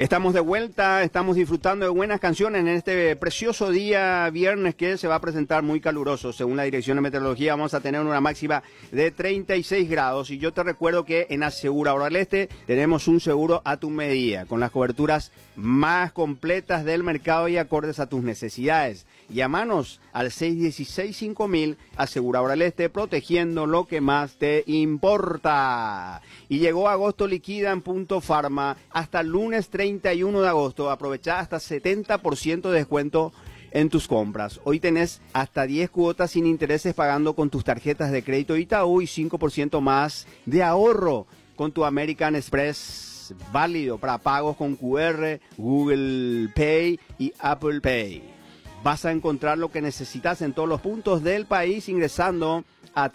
Estamos de vuelta, estamos disfrutando de buenas canciones en este precioso día viernes que se va a presentar muy caluroso. Según la Dirección de Meteorología vamos a tener una máxima de 36 grados y yo te recuerdo que en Asegura Este tenemos un seguro a tu medida, con las coberturas más completas del mercado y acordes a tus necesidades. Llámanos al 616-5000, Asegura Este, protegiendo lo que más te importa. Y llegó agosto liquida en Punto Farma hasta el lunes 31 de agosto. Aprovecha hasta 70% de descuento en tus compras. Hoy tenés hasta 10 cuotas sin intereses pagando con tus tarjetas de crédito Itaú y 5% más de ahorro con tu American Express, válido para pagos con QR, Google Pay y Apple Pay. Vas a encontrar lo que necesitas en todos los puntos del país ingresando a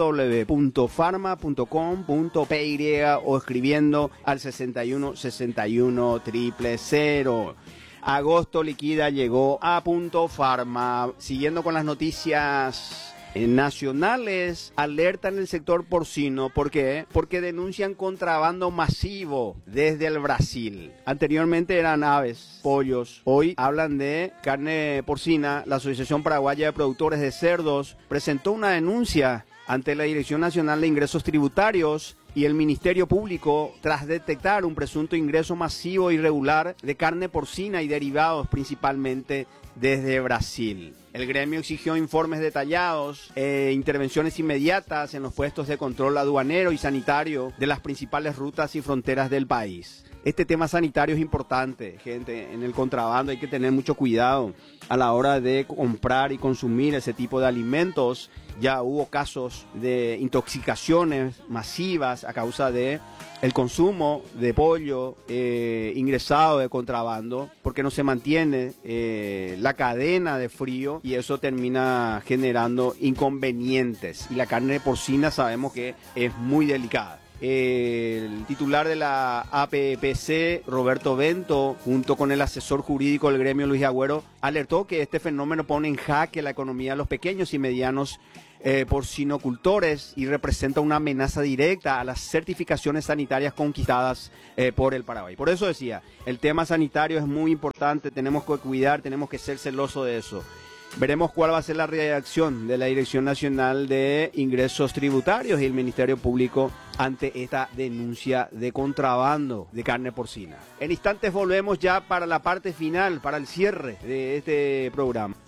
www.farma.com.py o escribiendo al 61 61 000. Agosto liquida llegó a Punto Farma. Siguiendo con las noticias nacionales, alertan el sector porcino. ¿Por qué? Porque denuncian contrabando masivo desde el Brasil. Anteriormente eran aves, pollos. Hoy hablan de carne porcina. La Asociación Paraguaya de Productores de Cerdos presentó una denuncia ante la Dirección Nacional de Ingresos Tributarios y el Ministerio Público tras detectar un presunto ingreso masivo e irregular de carne porcina y derivados principalmente desde Brasil. El gremio exigió informes detallados e intervenciones inmediatas en los puestos de control aduanero y sanitario de las principales rutas y fronteras del país. Este tema sanitario es importante, gente. En el contrabando hay que tener mucho cuidado a la hora de comprar y consumir ese tipo de alimentos. Ya hubo casos de intoxicaciones masivas a causa de el consumo de pollo ingresado de contrabando, porque no se mantiene la cadena de frío y eso termina generando inconvenientes. Y la carne porcina sabemos que es muy delicada. El titular de la APPC, Roberto Bento, junto con el asesor jurídico del gremio, Luis Agüero, alertó que este fenómeno pone en jaque la economía de los pequeños y medianos porcinocultores y representa una amenaza directa a las certificaciones sanitarias conquistadas por el Paraguay. Por eso decía, el tema sanitario es muy importante, tenemos que cuidar, tenemos que ser celosos de eso. Veremos cuál va a ser la reacción de la Dirección Nacional de Ingresos Tributarios y el Ministerio Público ante esta denuncia de contrabando de carne porcina. En instantes volvemos ya para la parte final, para el cierre de este programa.